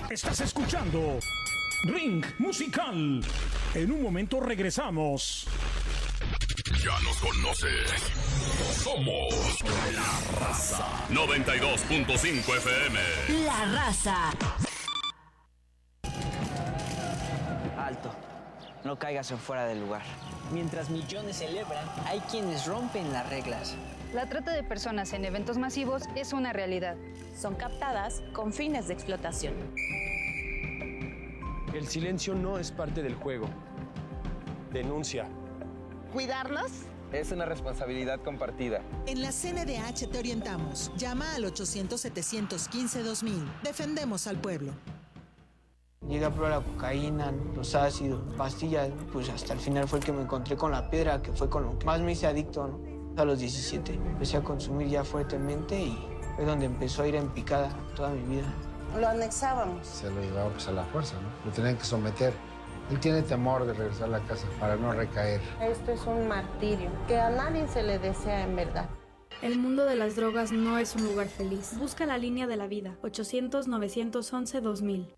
Estás escuchando Ring Musical. En un momento regresamos. Ya nos conoces. Somos La Raza. 92.5 FM. La Raza. Alto. No caigas en fuera del lugar. Mientras millones celebran, hay quienes rompen las reglas. La trata de personas en eventos masivos es una realidad. Son captadas con fines de explotación. El silencio no es parte del juego. Denuncia. ¿Cuidarlos? Es una responsabilidad compartida. En la CNDH te orientamos. Llama al 800-715-2000. Defendemos al pueblo. Llegué a probar la cocaína, los ácidos, pastillas, pues hasta el final fue el que me encontré con la piedra, que fue con lo que más me hice adicto, ¿no? A los 17 empecé a consumir ya fuertemente y es donde empezó a ir en picada toda mi vida. Lo anexábamos. Se lo llevaba pues a la fuerza, ¿no? Lo tenían que someter. Él tiene temor de regresar a la casa para no recaer. Esto es un martirio que a nadie se le desea en verdad. El mundo de las drogas no es un lugar feliz. Busca la línea de la vida. 800-911-2000.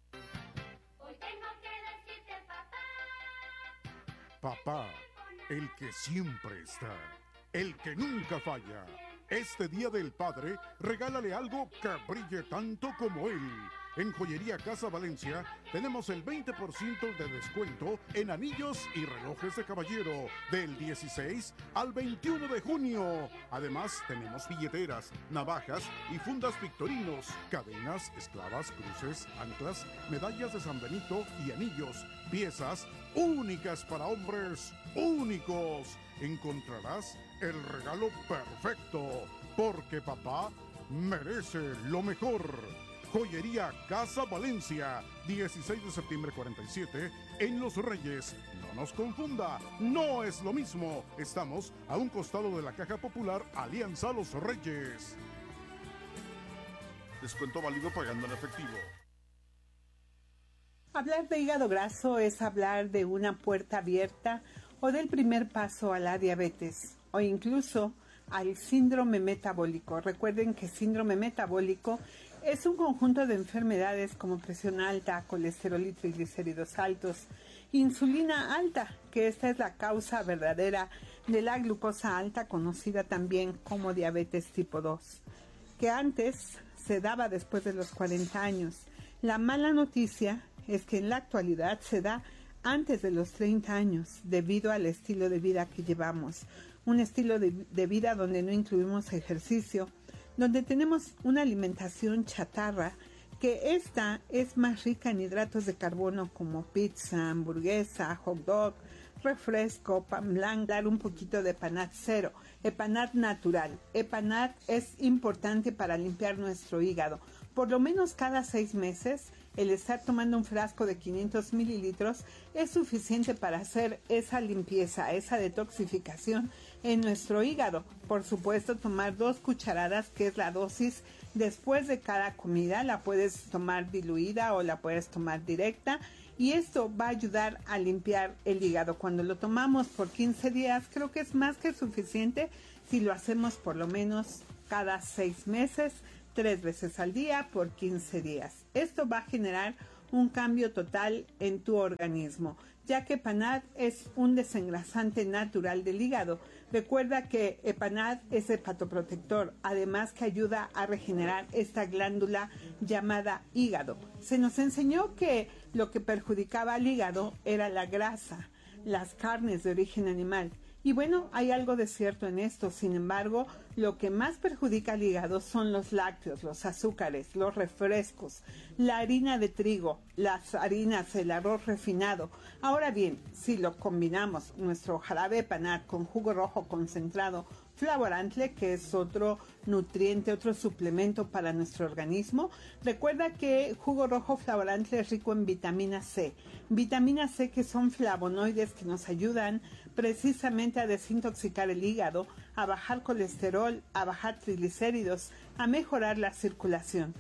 Papá, el que siempre está, el que nunca falla. Este Día del Padre, regálale algo que brille tanto como él. En Joyería Casa Valencia tenemos el 20% de descuento en anillos y relojes de caballero del 16 al 21 de junio. Además, tenemos billeteras, navajas y fundas Victorinos, cadenas, esclavas, cruces, anclas, medallas de San Benito y anillos, piezas únicas para hombres únicos. Encontrarás el regalo perfecto, porque papá merece lo mejor. Joyería Casa Valencia, 16 de septiembre 47, en Los Reyes. No nos confunda, no es lo mismo. Estamos a un costado de la Caja Popular Alianza Los Reyes. Descuento válido pagando en efectivo. Hablar de hígado graso es hablar de una puerta abierta o del primer paso a la diabetes o incluso al síndrome metabólico. Recuerden que síndrome metabólico es un conjunto de enfermedades como presión alta, colesterol y triglicéridos altos, insulina alta, que esta es la causa verdadera de la glucosa alta, conocida también como diabetes tipo 2, que antes se daba después de los 40 años. La mala noticia es que en la actualidad se da antes de los 30 años, debido al estilo de vida que llevamos. Un estilo de vida donde no incluimos ejercicio, donde tenemos una alimentación chatarra, que esta es más rica en hidratos de carbono como pizza, hamburguesa, hot dog, refresco, pan blanco, dar un poquito de Epanat cero, Epanat natural. Epanat es importante para limpiar nuestro hígado. Por lo menos cada 6 meses, el estar tomando un frasco de 500 mililitros es suficiente para hacer esa limpieza, esa detoxificación en nuestro hígado. Por supuesto, tomar 2 cucharadas, que es la dosis después de cada comida. La puedes tomar diluida o la puedes tomar directa. Y esto va a ayudar a limpiar el hígado. Cuando lo tomamos por 15 días, creo que es más que suficiente si lo hacemos por lo menos cada 6 meses. 3 veces al día por 15 días. Esto va a generar un cambio total en tu organismo, ya que Epanat es un desengrasante natural del hígado. Recuerda que Epanat es hepatoprotector, además que ayuda a regenerar esta glándula llamada hígado. Se nos enseñó que lo que perjudicaba al hígado era la grasa, las carnes de origen animal. Y bueno, hay algo de cierto en esto. Sin embargo, lo que más perjudica al hígado son los lácteos, los azúcares, los refrescos, la harina de trigo, las harinas, el arroz refinado. Ahora bien, si lo combinamos, nuestro jarabe Epanat con jugo rojo concentrado, Flavorantle, que es otro nutriente, otro suplemento para nuestro organismo. Recuerda que jugo rojo Flavorantle es rico en vitamina C. Vitamina C, que son flavonoides que nos ayudan precisamente a desintoxicar el hígado, a bajar colesterol, a bajar triglicéridos, a mejorar la circulación.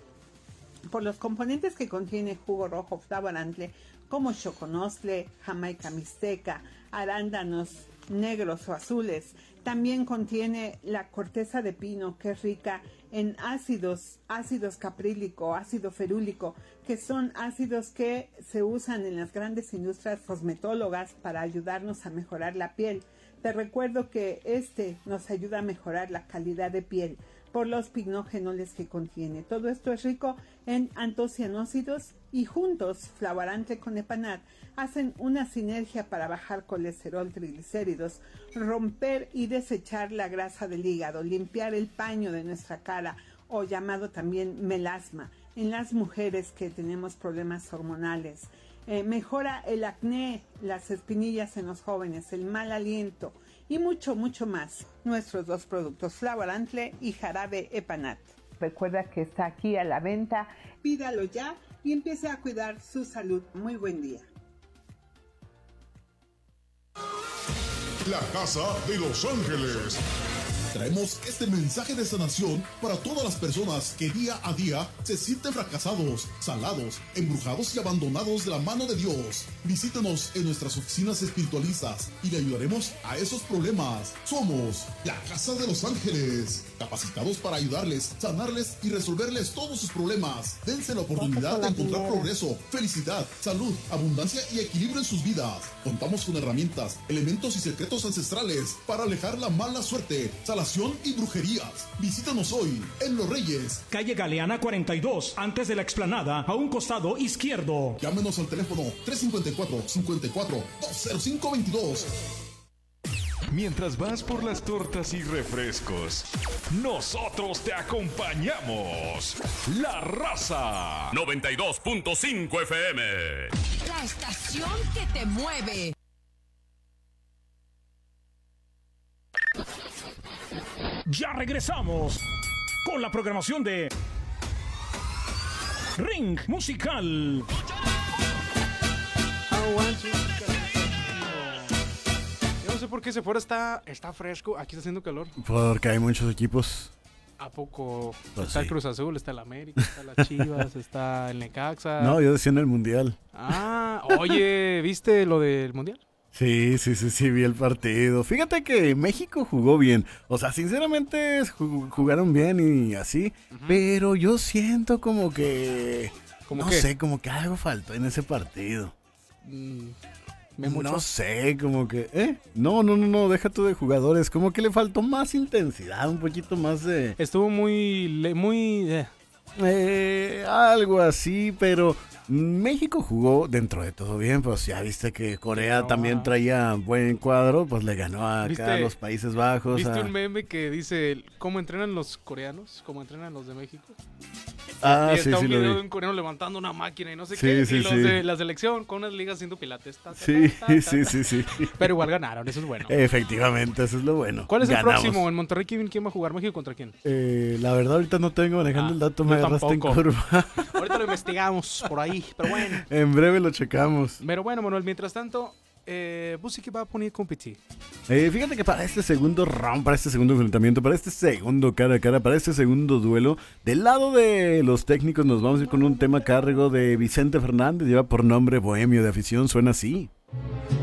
Por los componentes que contiene jugo rojo Flavorantle, como choconostle, jamaica mixteca, arándanos negros o azules, También contiene la corteza de pino, que es rica en ácidos caprílico, ácido ferúlico, que son ácidos que se usan en las grandes industrias cosmetólogas para ayudarnos a mejorar la piel. Te recuerdo que este nos ayuda a mejorar la calidad de piel por los pignogenoles que contiene. Todo esto es rico en antocianócidos y juntos, Flavorantle con Epanat, hacen una sinergia para bajar colesterol, triglicéridos, romper y desechar la grasa del hígado, limpiar el paño de nuestra cara, o llamado también melasma, en las mujeres que tenemos problemas hormonales. Mejora el acné, las espinillas en los jóvenes, el mal aliento y mucho, mucho más. Nuestros dos productos, Flavorantle y Jarabe Epanat. Recuerda que está aquí a la venta. Pídalo ya y empiece a cuidar su salud. Muy buen día. La Casa de los Ángeles. Traemos este mensaje de sanación para todas las personas que día a día se sienten fracasados, salados, embrujados y abandonados de la mano de Dios. Visítenos en nuestras oficinas espiritualistas y le ayudaremos a esos problemas. Somos la Casa de los Ángeles, capacitados para ayudarles, sanarles y resolverles todos sus problemas. Dense la oportunidad de encontrar progreso, felicidad, salud, abundancia y equilibrio en sus vidas. Contamos con herramientas, elementos y secretos ancestrales para alejar la mala suerte, salación y brujerías. Visítanos hoy en Los Reyes, calle Galeana 42, antes de la explanada, a un costado izquierdo. Llámenos al teléfono 354-54-20522. Mientras vas por las tortas y refrescos, nosotros te acompañamos. La Raza 92.5 FM. La estación que te mueve. Ya regresamos con la programación de Ring Musical. Yo no sé por qué se fuera, está fresco, aquí está haciendo calor. Porque hay muchos equipos. ¿A poco? Pues está sí. el Cruz Azul, está el América, está las Chivas, está el Necaxa. No, yo decía en el Mundial. Ah, oye, ¿viste lo del Mundial? Sí, vi el partido. Fíjate que México jugó bien. O sea, sinceramente jugaron bien y así. Pero yo siento como que... ¿Cómo no qué? sé, como que algo faltó en ese partido. No sé, como que... No, deja tú de jugadores. Como que le faltó más intensidad, un poquito más de... Estuvo algo así, pero... México jugó dentro de todo bien, pues ya viste que Corea también traía buen cuadro, pues le ganó acá a los Países Bajos. ¿Viste un meme que dice cómo entrenan los coreanos? ¿Cómo entrenan los de México? Ah, y está un video lo vi. de un coreano levantando una máquina y no sé Sí, qué, sí, y los sí. de la selección con unas ligas haciendo pilates. Sí. Pero igual ganaron, eso es bueno. Efectivamente, eso es lo bueno. ¿Cuál es el Ganamos. próximo? ¿En Monterrey quién va a jugar? ¿México contra quién? La verdad ahorita no tengo manejando el dato, me yo agarraste en tampoco. curva. Ahorita lo investigamos por ahí, pero bueno. En breve lo checamos. Pero bueno, Manuel, mientras tanto, ¿vos sí que va a poner competir? Fíjate que para este segundo round, para este segundo enfrentamiento, para este segundo cara a cara, para este segundo duelo, del lado de los técnicos nos vamos a ir con un tema a cargo de Vicente Fernández, lleva por nombre Bohemio de Afición, suena así.